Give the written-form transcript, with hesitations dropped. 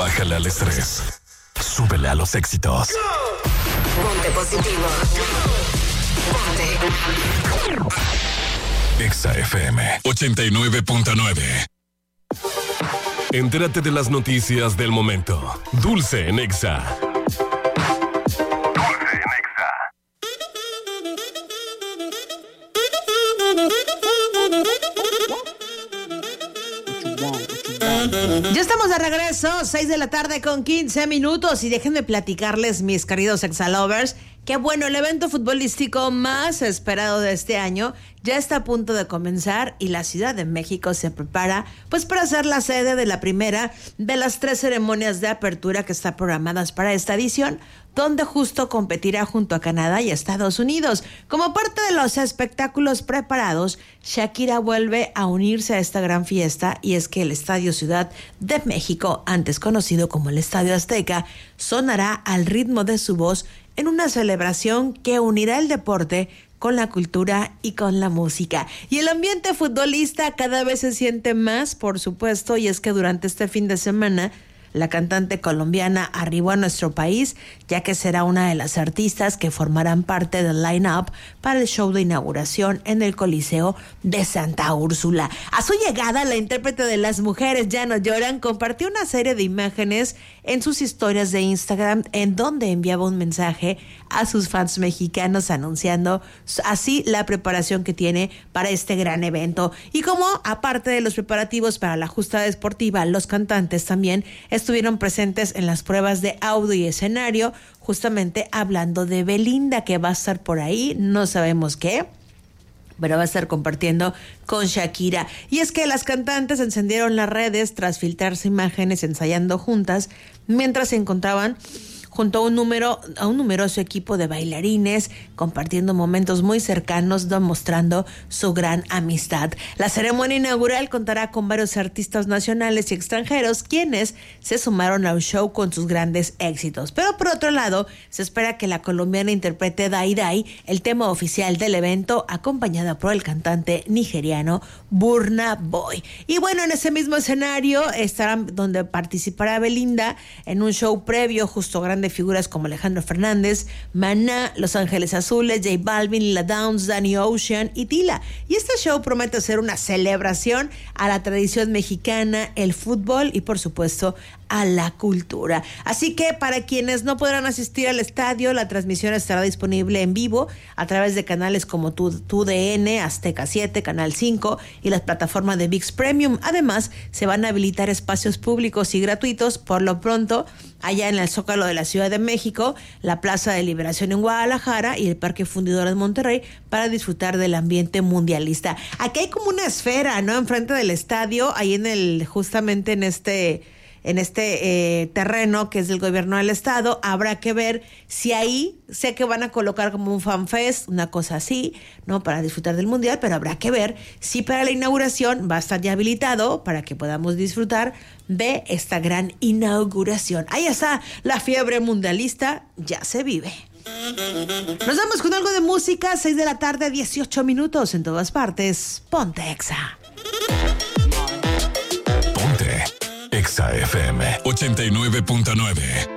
Bájale al estrés. Súbele a los éxitos. Ponte positivo. Ponte. Exa FM 89.9. Entérate de las noticias del momento. Dulce en Exa. Ya estamos de regreso, 6 de la tarde con 15 minutos y déjenme platicarles, mis queridos Exa-lovers, que bueno, el evento futbolístico más esperado de este año ya está a punto de comenzar y la Ciudad de México se prepara pues para ser la sede de la primera de las 3 ceremonias de apertura que están programadas para esta edición, donde justo competirá junto a Canadá y Estados Unidos. Como parte de los espectáculos preparados, Shakira vuelve a unirse a esta gran fiesta y es que el Estadio Ciudad de México, antes conocido como el Estadio Azteca, sonará al ritmo de su voz en una celebración que unirá el deporte con la cultura y con la música. Y el ambiente futbolista cada vez se siente más, por supuesto, y es que durante este fin de semana la cantante colombiana arribó a nuestro país, ya que será una de las artistas que formarán parte del line-up para el show de inauguración en el Coliseo de Santa Úrsula. A su llegada, la intérprete de Las Mujeres Ya No Lloran compartió una serie de imágenes en sus historias de Instagram, en donde enviaba un mensaje a sus fans mexicanos anunciando así la preparación que tiene para este gran evento. Y como aparte de los preparativos para la justa deportiva, los cantantes también estuvieron presentes en las pruebas de audio y escenario, justamente hablando de Belinda, que va a estar por ahí, no sabemos qué, pero va a estar compartiendo con Shakira. Y es que las cantantes encendieron las redes tras filtrarse imágenes ensayando juntas, mientras se encontraban junto a un numeroso equipo de bailarines, compartiendo momentos muy cercanos, demostrando su gran amistad. La ceremonia inaugural contará con varios artistas nacionales y extranjeros, quienes se sumaron al show con sus grandes éxitos. Pero por otro lado, se espera que la colombiana interprete Dai Dai, el tema oficial del evento, acompañada por el cantante nigeriano Burna Boy. Y bueno, en ese mismo escenario estarán donde participará Belinda en un show previo, justo grande figuras como Alejandro Fernández, Maná, Los Ángeles Azules, J Balvin, La Downs, Danny Ocean y Tila. Y este show promete ser una celebración a la tradición mexicana, el fútbol y por supuesto a la cultura. Así que para quienes no podrán asistir al estadio, la transmisión estará disponible en vivo a través de canales como TUDN, Azteca 7, Canal 5 y las plataformas de ViX Premium. Además, se van a habilitar espacios públicos y gratuitos por lo pronto allá en el Zócalo de la Ciudad de México, la Plaza de Liberación en Guadalajara y el Parque Fundidora de Monterrey para disfrutar del ambiente mundialista. Aquí hay como una esfera, ¿no? Enfrente del estadio, ahí justamente en este terreno que es del gobierno del estado. Habrá que ver si ahí, sé que van a colocar como un fanfest, una cosa así, ¿no? Para disfrutar del mundial, pero habrá que ver si para la inauguración va a estar ya habilitado para que podamos disfrutar de esta gran inauguración. Ahí está, la fiebre mundialista ya se vive. Nos vamos con algo de música, 6 de la tarde, 18 minutos en todas partes. Ponte Exa. Ponte Exa FM 89.9.